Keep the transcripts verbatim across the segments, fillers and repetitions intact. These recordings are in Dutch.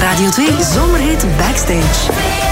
Radio twee Zomerhit Backstage.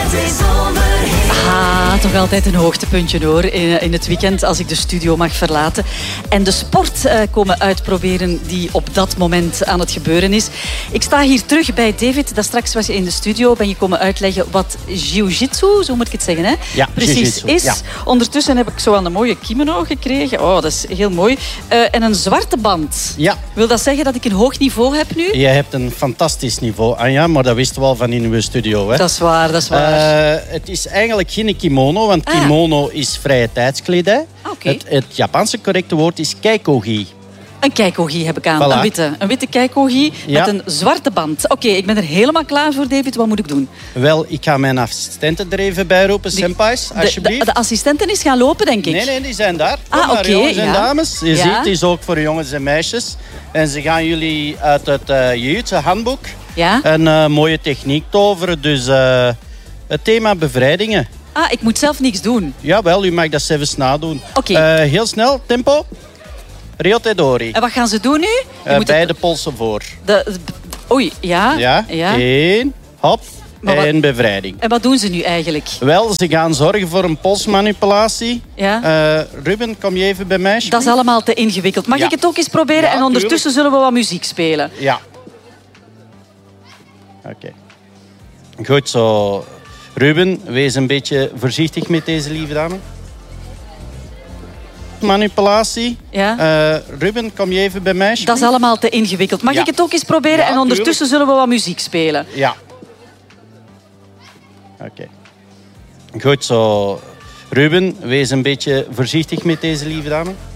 Ah, toch altijd een hoogtepuntje hoor, in, in het weekend als ik de studio mag verlaten. En de sport uh, komen uitproberen die op dat moment aan het gebeuren is. Ik sta hier terug bij David. Dat straks was je in de studio, ben je komen uitleggen wat jiu-jitsu, zo moet ik het zeggen, hè? Ja, precies is. Ja. Ondertussen heb ik zo aan een mooie kimono gekregen. Oh, dat is heel mooi. Uh, en een zwarte band. Ja. Wil dat zeggen dat ik een hoog niveau heb nu? Je hebt een fantastisch niveau, Anja, maar dat wisten we al van in uw studio. Hè? Dat is waar, dat is waar. Uh, het is eigenlijk geen kimono, want kimono ah. is vrije tijdskledij. Okay. Het, het Japanse correcte woord is keikogi. Een keikogi heb ik aan, Voilà. een witte. Een witte keikogi ja. met een zwarte band. Oké, okay, ik ben er helemaal klaar voor, David. Wat moet ik doen? Wel, ik ga mijn assistenten er even bij roepen, die, senpais, alsjeblieft. De, de, de assistenten is gaan lopen, denk ik. Nee, nee, die zijn daar. Kom ah, maar, okay, jongens en ja. dames. Je ja. ziet, het is ook voor jongens en meisjes. En ze gaan jullie uit het uh, jiu-jitsu handboek ja? een uh, mooie techniek toveren. Dus uh, het thema bevrijdingen. Ah, ik moet zelf niks doen? Jawel, u mag dat zelfs nadoen. Oké. Okay. Uh, heel snel, tempo. Ryotedori. En wat gaan ze doen nu? Uh, beide het... polsen voor. De, de, oei, ja. Ja, ja. Eén, hop. Maar en wat, bevrijding. En wat doen ze nu eigenlijk? Wel, ze gaan zorgen voor een polsmanipulatie. Ja. Uh, Ruben, kom je even bij mij? Dat is allemaal te ingewikkeld. Mag ja. ik het ook eens proberen? Ja, en ondertussen tuurlijk. zullen we wat muziek spelen. Ja. Oké. Okay. Goed zo. Ruben, wees een beetje voorzichtig met deze lieve dame. Manipulatie. Ja. Uh, Ruben, kom je even bij mij? Dat is allemaal te ingewikkeld. Mag ja. ik het ook eens proberen? Ja, en ondertussen tuurlijk. zullen we wat muziek spelen. Ja. Oké. Okay. Goed zo. Ruben, wees een beetje voorzichtig met deze lieve dame.